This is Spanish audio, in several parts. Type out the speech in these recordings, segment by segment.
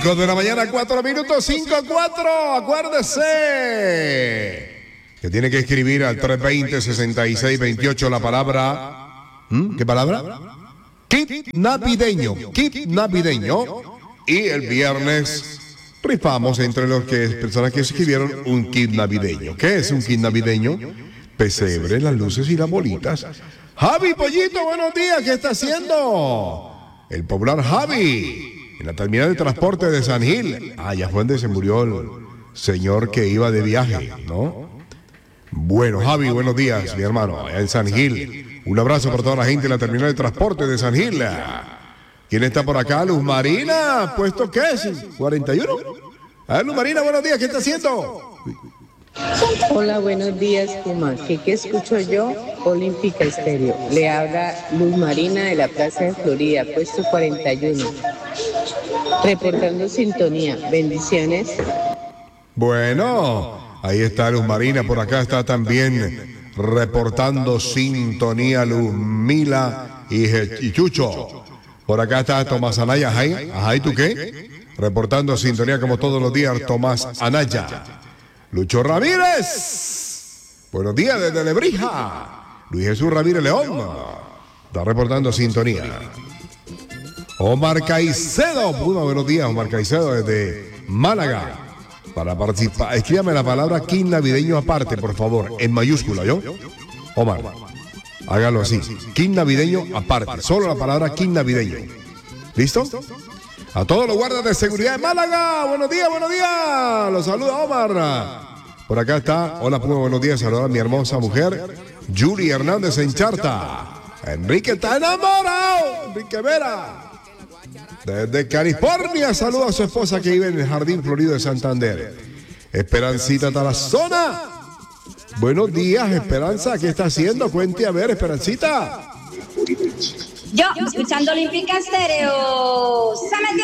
5 de la mañana, 4 minutos, 5-4. Acuérdese que tiene que escribir al 320-6628 la palabra. ¿Qué palabra? Kit navideño. Kit navideño. Y el viernes rifamos entre los personas que escribieron un kit navideño. ¿Qué es un kit navideño? Pesebre, las luces y las bolitas. Javi Pollito, buenos días. ¿Qué está haciendo? El popular Javi. En la terminal de transporte de San Gil. Ya fue donde se murió el señor que iba de viaje, ¿no? Bueno, Javi, buenos días, mi hermano, en San Gil. Un abrazo para toda la gente en la terminal de transporte de San Gil. ¿Quién está por acá? Luz Marina, ¿puesto qué es? 41. Luz Marina, buenos días, ¿qué está haciendo? Hola, buenos días, Puma. ¿Qué escucho yo? Olímpica Estéreo. Le habla Luz Marina de la Plaza de Florida, puesto 41. Reportando sintonía. Bendiciones. Bueno, ahí está Luz Marina. Por acá está también reportando sintonía Luz Mila y Chucho. Por acá está Tomás Anaya. Ajá, ¿y tú qué? Reportando sintonía como todos los días, Tomás Anaya. Lucho Ramírez. Buenos días desde Lebrija. Luis Jesús Ramírez León. Está reportando sintonía. Omar Caicedo. Buenos días, Omar Caicedo desde Málaga. Para participar, escríbame la palabra kit navideño aparte, por favor, en mayúscula, ¿yo? Omar, hágalo así. Kit navideño aparte. Solo la palabra kit navideño. ¿Listo? A todos los guardas de seguridad de Málaga. Buenos días, buenos días. Los saluda Omar. Por acá está. Hola, Puma, buenos días. Saluda a mi hermosa mujer, Julie Hernández en Charta. Enrique está enamorado. Enrique Vera. Desde California, saluda a su esposa que vive en el Jardín Florido de Santander. Esperancita Tarazona. Buenos días, Esperanza. ¿Qué está haciendo? Cuente a ver, Esperancita. Yo, escuchando Olímpica Estéreo. ¡Se metió!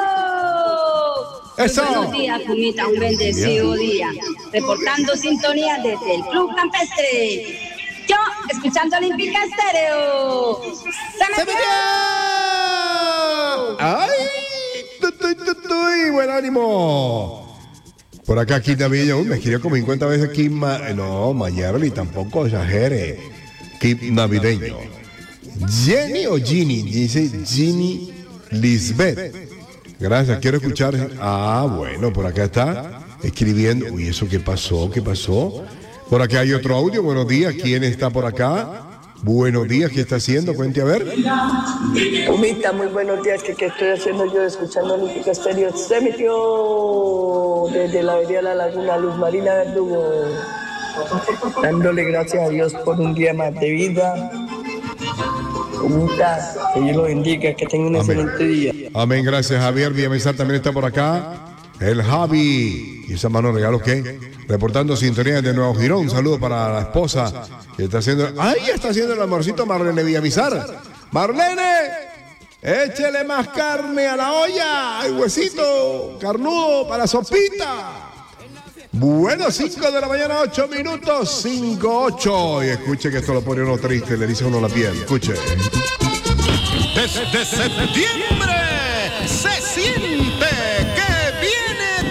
¡Eso! Buenos días, Pumita, un bendecido día. Reportando sintonía desde el Club Campestre. Yo, escuchando Olímpica Estéreo. ¡Se metió! ¡Ay! ¡Buen ánimo! Por acá, Kit Navideño. Me escribió como 50 veces Kit No, Mayerly, tampoco exagere. Kit Navideño. Jenny o Ginny, dice Ginny Lisbeth. Gracias, quiero escuchar. Bueno, por acá está escribiendo. Uy, ¿eso qué pasó? ¿Qué pasó? Por acá hay otro audio. Buenos días, ¿quién está por acá? Buenos días, ¿qué está haciendo? Cuente a ver. Pumita, muy buenos días. ¿Qué estoy haciendo yo escuchando Olímpica Estéreo? Se metió desde la avenida La Laguna, Luz Marina Verdugo. Dándole gracias a Dios por un día más de vida. Pumita, que Dios lo bendiga, que tenga un excelente día. Amén, gracias, Javier. Villamizar también está por acá. El Javi. ¿Y esa mano regalo qué? Reportando sintonía de Nuevo Girón. Un saludo para la esposa que está haciendo. ¡Ay! Está haciendo el amorcito Marlene Villamizar. ¡Marlene! ¡Échele más carne a la olla! ¡Ay, huesito! ¡Carnudo para la sopita! Bueno, 5 de la mañana, 8 minutos, 5-8. Y escuche que esto lo pone uno triste, le dice uno la piel. Escuche. Desde septiembre se siente